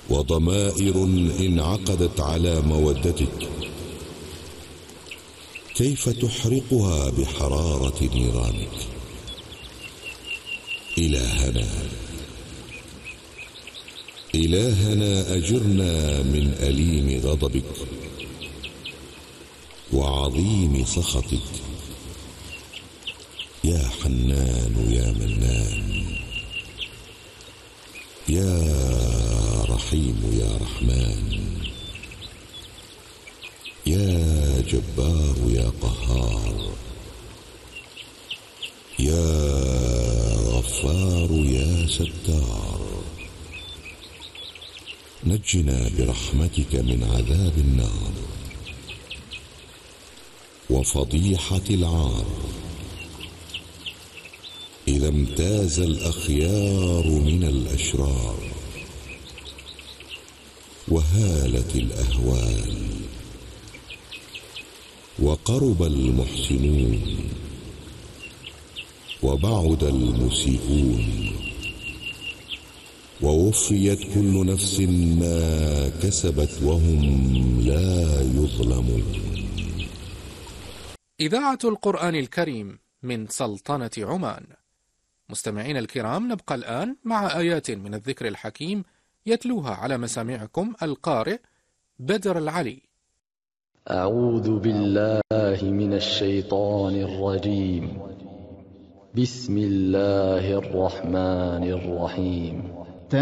وضمائر انعقدت على مودتك، كيف تحرقها بحرارة نيرانك؟ إلهنا أجرنا من أليم غضبك وعظيم سخطك، يا حنان يا منان، يا رحيم يا رحمن، يا جبار يا قهار، يا غفار يا ستار. نجنا برحمتك من عذاب النار وفضيحة العار، إذا امتاز الأخيار من الأشرار وهالت الأهوال وقرب المحسنون وبعد المسيئون، ووفيت كل نفس ما كسبت وهم لا يظلمون. إذاعة القرآن الكريم من سلطنة عمان. مستمعين الكرام، نبقى الآن مع آيات من الذكر الحكيم يتلوها على مسامعكم القارئ بدر العلي. أعوذ بالله من الشيطان الرجيم. بسم الله الرحمن الرحيم.